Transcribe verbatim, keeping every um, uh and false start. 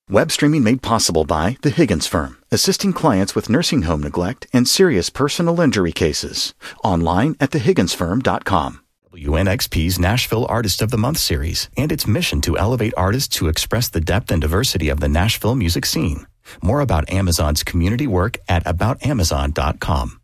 Web streaming made possible by The Higgins Firm, assisting clients with nursing home neglect and serious personal injury cases. Online at the higgins firm dot com. W N X P's Nashville Artist of the Month series and its mission to elevate artists to express the depth and diversity of the Nashville music scene. More about Amazon's community work at about amazon dot com.